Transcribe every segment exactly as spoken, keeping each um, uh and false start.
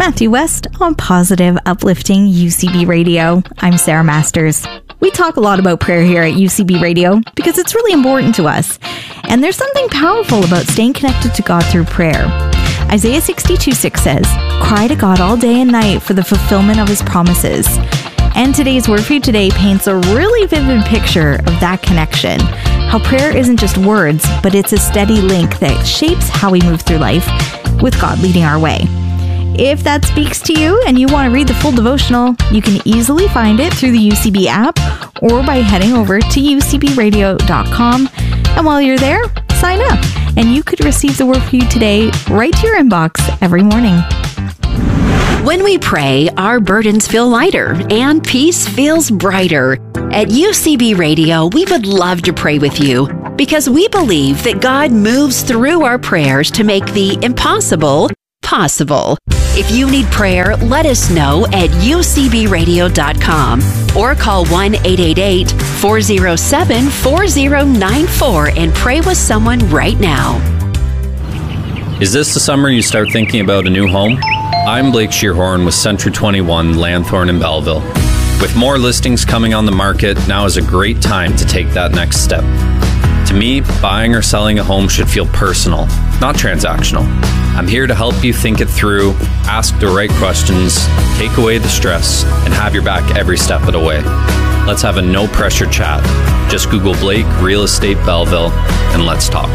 Matthew West on Positive Uplifting U C B Radio. I'm Sarah Masters. We talk a lot about prayer here at U C B Radio because it's really important to us. And there's something powerful about staying connected to God through prayer. Isaiah sixty-two six says, "Cry to God all day and night for the fulfillment of his promises." And today's Word for You Today paints a really vivid picture of that connection. How prayer isn't just words, but it's a steady link that shapes how we move through life with God leading our way. If that speaks to you and you want to read the full devotional, you can easily find it through the U C B app or by heading over to u c b radio dot com. And while you're there, sign up and you could receive the Word for You Today right to your inbox every morning. When we pray, our burdens feel lighter and peace feels brighter. At U C B Radio, we would love to pray with you because we believe that God moves through our prayers to make the impossible possible. If you need prayer, let us know at u c b radio dot com or call one eight eight eight, four oh seven, four oh nine four and pray with someone right now. Is this the summer you start thinking about a new home? I'm Blake Shearhorn with Century twenty-one, Lanthorne in Belleville. With more listings coming on the market, now is a great time to take that next step. To me, buying or selling a home should feel personal, not transactional. I'm here to help you think it through, ask the right questions, take away the stress, and have your back every step of the way. Let's have a no-pressure chat. Just Google Blake Real Estate Belleville, and let's talk.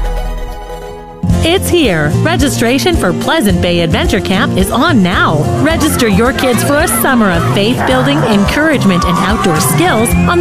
It's here. Registration for Pleasant Bay Adventure Camp is on now. Register your kids for a summer of faith-building, encouragement, and outdoor skills on